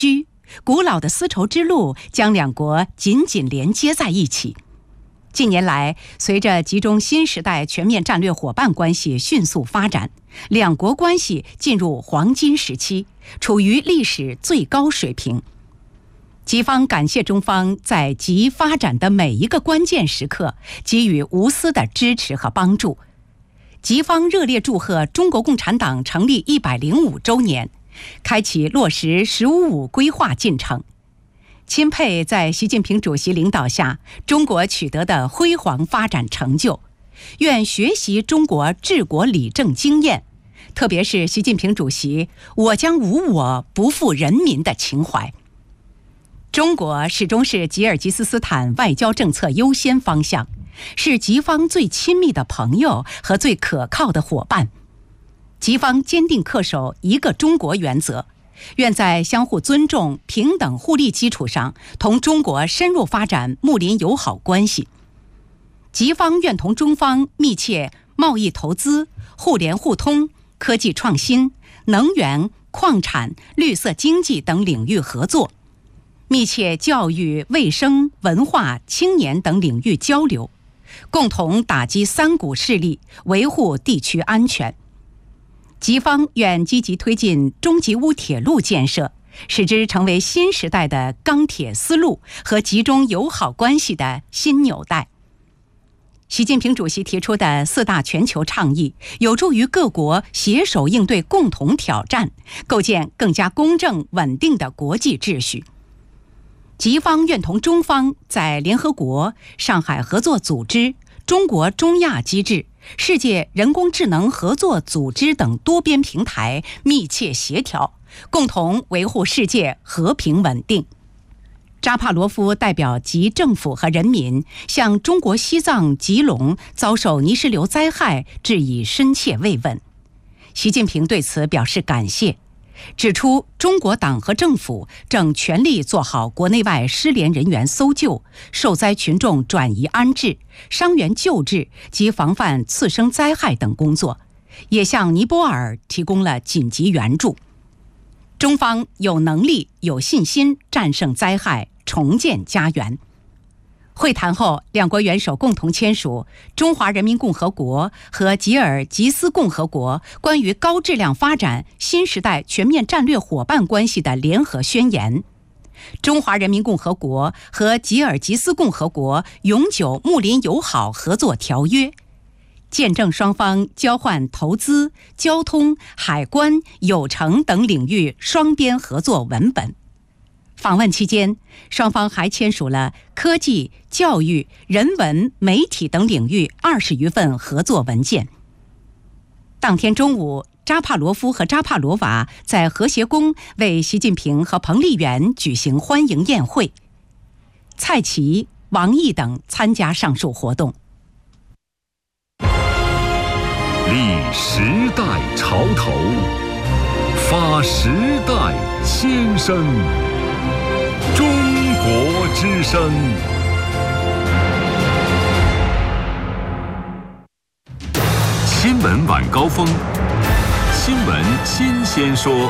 古老的丝绸之路将两国紧紧连接在一起。近年来，随着集中新时代全面战略伙伴关系迅速发展，两国关系进入黄金时期，处于历史最高水平。吉方感谢中方在吉发展的每一个关键时刻给予无私的支持和帮助。吉方热烈祝贺中国共产党成立105周年，开启落实“十五五”规划进程，钦佩在习近平主席领导下中国取得的辉煌发展成就，愿学习中国治国理政经验，特别是习近平主席“我将无我，不负人民”的情怀。中国始终是吉尔吉斯斯坦外交政策优先方向，是吉方最亲密的朋友和最可靠的伙伴。吉方坚定恪守一个中国原则，愿在相互尊重、平等互利基础上，同中国深入发展睦邻友好关系。吉方愿同中方密切贸易投资、互联互通、科技创新、能源、矿产、绿色经济等领域合作，密切教育、卫生、文化、青年等领域交流，共同打击三股势力，维护地区安全。吉方愿积极推进中吉乌铁路建设，使之成为新时代的钢铁丝路和吉中友好关系的新纽带。习近平主席提出的4大全球倡议，有助于各国携手应对共同挑战，构建更加公正稳定的国际秩序。吉方愿同中方在联合国、上海合作组织、中国中亚机制、世界人工智能合作组织等多边平台密切协调，共同维护世界和平稳定。扎帕罗夫代表吉政府和人民向中国西藏吉隆遭受泥石流灾害致以深切慰问。习近平对此表示感谢，指出中国党和政府正全力做好国内外失联人员搜救、受灾群众转移安置、伤员救治及防范次生灾害等工作，也向尼泊尔提供了紧急援助。中方有能力、有信心战胜灾害，重建家园。会谈后，两国元首共同签署中华人民共和国和吉尔吉斯共和国关于高质量发展新时代全面战略伙伴关系的联合宣言，中华人民共和国和吉尔吉斯共和国永久睦邻友好合作条约，见证双方交换投资、交通、海关、有成等领域双边合作文本。访问期间，双方还签署了科技、教育、人文、媒体等领域20余份合作文件。当天中午，扎帕罗夫和扎帕罗娃在和谐宫为习近平和彭丽媛举行欢迎宴会，蔡奇、王毅等参加上述活动。 立时代潮头，发时代先声。中国之声。新闻晚高峰，新闻新鲜说。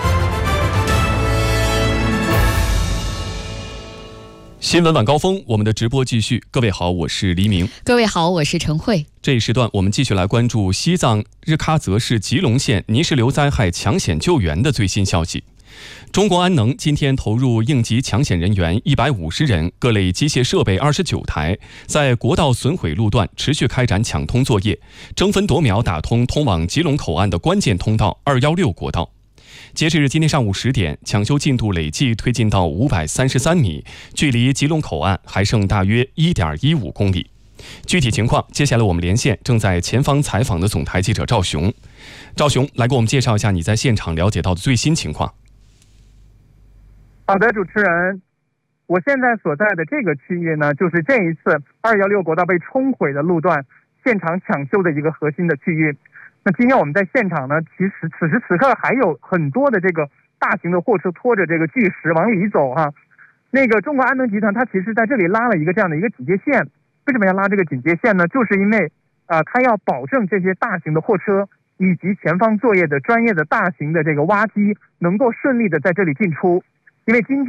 新闻晚高峰，我们的直播继续。各位好，我是黎明。 各位好，我是陈慧。 这一时段，我们继续来关注西藏日喀则市吉隆县泥石流灾害抢险救援的最新消息。中国安能今天投入应急抢险人员150人，各类机械设备29台，在国道损毁路段持续开展抢通作业，争分夺秒打通通往吉隆口岸的关键通道216国道。截至今天上午10点，抢修进度累计推进到533米，距离吉隆口岸还剩大约1.15公里。具体情况，接下来我们连线正在前方采访的总台记者赵雄。赵雄，来给我们介绍一下你在现场了解到的最新情况。 好的，主持人，我现在所在的这个区域呢，就是这一次216国道被冲毁的路段现场抢修的一个核心的区域。那今天我们在现场呢，其实此时此刻还有很多的这个大型的货车拖着这个巨石往里走哈。那个中国安能集团它其实在这里拉了一个这样的一个警戒线。为什么要拉这个警戒线呢？就是因为它要保证这些大型的货车以及前方作业的专业的大型的这个挖机能够顺利的在这里进出。因为今天